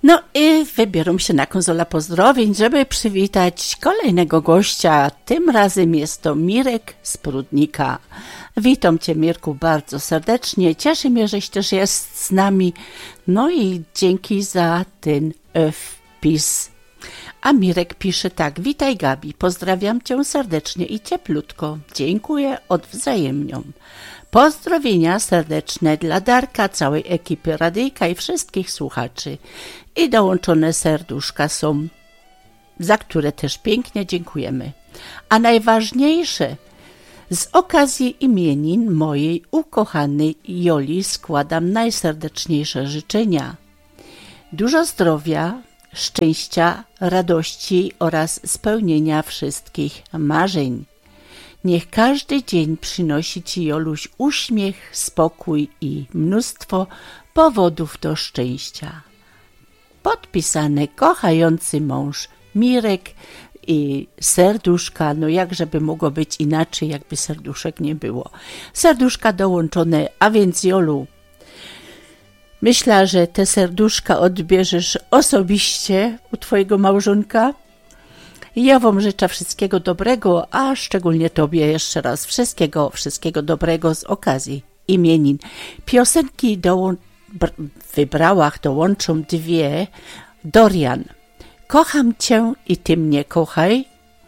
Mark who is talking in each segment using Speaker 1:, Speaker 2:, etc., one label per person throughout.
Speaker 1: No i wybieram się na konsolę pozdrowień, żeby przywitać kolejnego gościa. Tym razem jest to Mirek z Prudnika. Witam Cię, Mirku, bardzo serdecznie. Cieszy mnie, żeś też jest z nami. No i dzięki za ten wpis. A Mirek pisze tak: witaj, Gabi, pozdrawiam Cię serdecznie i cieplutko. Dziękuję odwzajemnią. Pozdrowienia serdeczne dla Darka, całej ekipy Radyjka i wszystkich słuchaczy. I dołączone serduszka są, za które też pięknie dziękujemy. A najważniejsze, z okazji imienin mojej ukochanej Joli składam najserdeczniejsze życzenia. Dużo zdrowia, szczęścia, radości oraz spełnienia wszystkich marzeń. Niech każdy dzień przynosi Ci, Joluś, uśmiech, spokój i mnóstwo powodów do szczęścia. Podpisane kochający mąż Mirek i serduszka, no jakżeby mogło być inaczej, jakby serduszek nie było. Serduszka dołączone, a więc Jolu, myślę, że te serduszka odbierzesz osobiście u Twojego małżonka. Ja Wam życzę wszystkiego dobrego, a szczególnie Tobie jeszcze raz wszystkiego dobrego z okazji imienin. Piosenki wybrałach dołączą dwie. Dorian, kocham Cię i Ty mnie kochaj.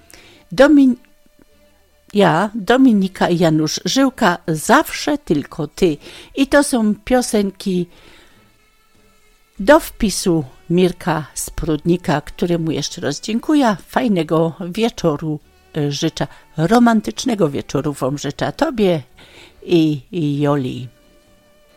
Speaker 1: Dominika i Janusz Żyłka, zawsze tylko Ty. I to są piosenki do wpisu Mirka z Prudnika, któremu jeszcze raz dziękuję. Fajnego wieczoru życzę, romantycznego wieczoru Wam życzę Tobie i Joli.